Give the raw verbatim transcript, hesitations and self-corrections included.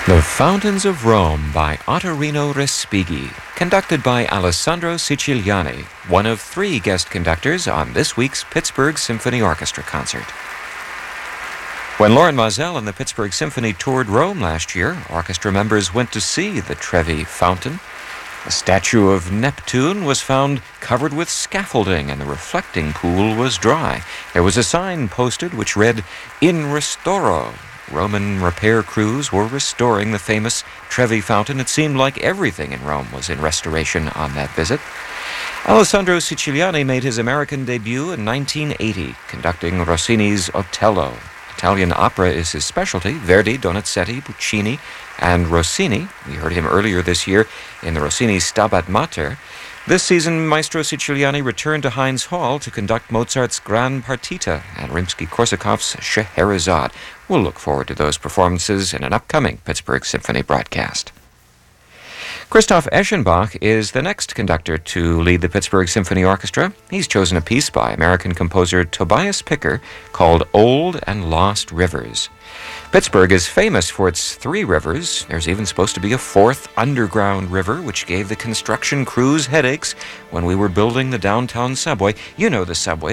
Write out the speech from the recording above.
The Fountains of Rome by Ottorino Respighi, conducted by Alessandro Siciliani, one of three guest conductors on this week's Pittsburgh Symphony Orchestra concert. When Loren Maazel and the Pittsburgh Symphony toured Rome last year, orchestra members went to see the Trevi Fountain. A statue of Neptune was found covered with scaffolding, and the reflecting pool was dry. There was a sign posted which read, "In Restoro." Roman repair crews were restoring the famous Trevi Fountain. It seemed like everything in Rome was in restoration on that visit. Alessandro Siciliani made his American debut in nineteen eighty, conducting Rossini's Otello. Italian opera is his specialty. Verdi, Donizetti, Puccini, and Rossini. We heard him earlier this year in the Rossini Stabat Mater. This season, Maestro Siciliani returned to Heinz Hall to conduct Mozart's Gran Partita and Rimsky-Korsakov's Scheherazade. We'll look forward to those performances in an upcoming Pittsburgh Symphony broadcast. Christoph Eschenbach is the next conductor to lead the Pittsburgh Symphony Orchestra. He's chosen a piece by American composer Tobias Picker called Old and Lost Rivers. Pittsburgh is famous for its three rivers. There's even supposed to be a fourth underground river, which gave the construction crews headaches when we were building the downtown subway. You know the subway.